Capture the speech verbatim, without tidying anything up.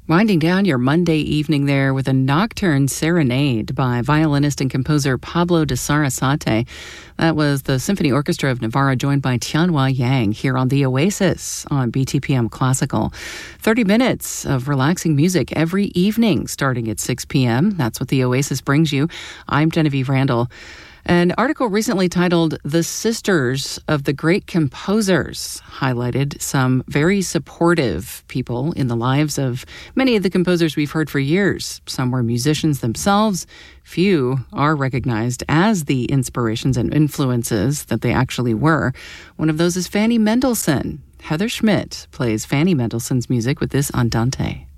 Winding down your Monday evening there with a Nocturne Serenade by violinist and composer Pablo de Sarasate. That was the Symphony Orchestra of Navarra joined by Tianhua Yang here on The Oasis on B T P M Classical. thirty minutes of relaxing music every evening starting at six p.m. That's what The Oasis brings you. I'm Genevieve Randall. An article recently titled The Sisters of the Great Composers highlighted some very supportive people in the lives of many of the composers we've heard for years. Some were musicians themselves. Few are recognized as the inspirations and influences that they actually were. One of those is Fanny Mendelssohn. Heather Schmidt plays Fanny Mendelssohn's music with this Andante.